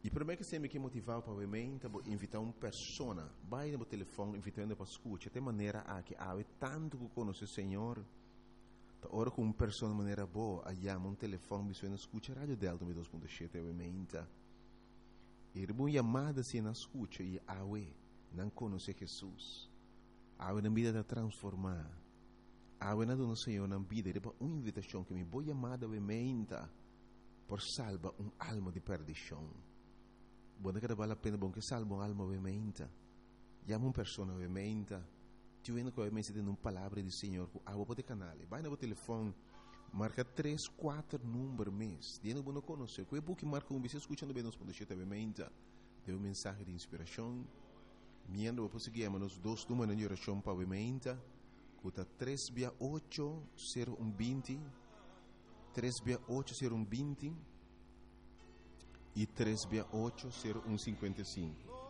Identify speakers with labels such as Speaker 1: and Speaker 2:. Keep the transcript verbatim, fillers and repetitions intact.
Speaker 1: E primeiro que sempre que motivar para o mente, invitar uma pessoa, vai no telefone, invitando para escutar, de maneira a que há tanto que conhece o Senhor, tá hora com uma pessoa de maneira boa, aí há um telefone, você não escuta a rádio Delta noventa e dois ponto sete, o mente. E é uma chamada se não escuta, e há não conhece Jesus. Há uma vida de transformar. Há uma do Senhor na vida, é uma invitação que me boa chamada o mente por salvar uma alma de perdição. Buona che vale la pena bon che salva un'alma ovviamente. Chiama una persona ovviamente. Ti viene che ovviamente di una parola di Signore. Ah, vuoi poter canale. Vai nel telefono. Marca tre quattro numeri mes. Viene buono conoscere. Quei buchi marca un bisogno ascoltando bene nos podete ovviamente. Deu un messaggio di ispirazione. Miendo dopo seguiamo nos dos numeri di orazione per ovviamente. Cuta tre otto zero uno venti. tre otto zero uno venti. E três oito zero um cinquenta e cinco.